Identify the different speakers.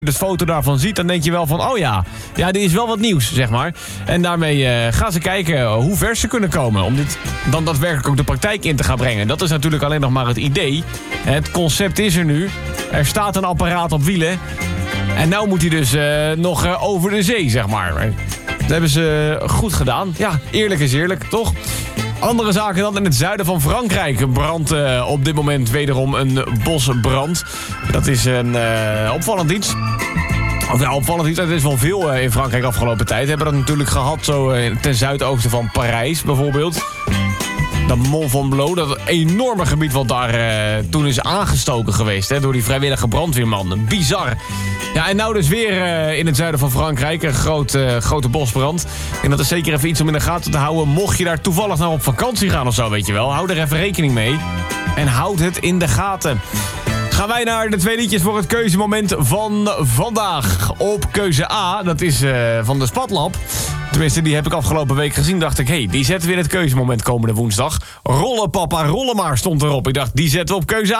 Speaker 1: de foto daarvan ziet, dan denk je wel van, oh ja, dit is wel wat nieuws, zeg maar. En daarmee gaan ze kijken hoe ver ze kunnen komen om dit dan daadwerkelijk ook de praktijk in te gaan brengen. Dat is natuurlijk alleen nog maar het idee. Het concept is er nu. Er staat een apparaat op wielen. En nou moet hij dus nog over de zee, zeg maar. Dat hebben ze goed gedaan. Ja, eerlijk is eerlijk, toch? Andere zaken dan in het zuiden van Frankrijk brandt op dit moment wederom een bosbrand. Dat is een opvallend iets. Opvallend iets, er is wel veel in Frankrijk afgelopen tijd. We hebben dat natuurlijk gehad zo ten zuidoosten van Parijs bijvoorbeeld. Dat Mont Fonbleau, dat enorme gebied wat daar toen is aangestoken geweest door die vrijwillige brandweerman. Bizar. Ja, en nou dus weer in het zuiden van Frankrijk een grote bosbrand. En dat is zeker even iets om in de gaten te houden. Mocht je daar toevallig nou op vakantie gaan of zo, weet je wel. Hou er even rekening mee. En houd het in de gaten. Gaan wij naar de 2 liedjes voor het keuzemoment van vandaag. Op keuze A, dat is van de Spatlab. Tenminste, die heb ik afgelopen week gezien. Dacht ik, die zetten we in het keuzemoment komende woensdag. Rollen papa, rollen maar stond erop. Ik dacht, die zetten we op keuze A.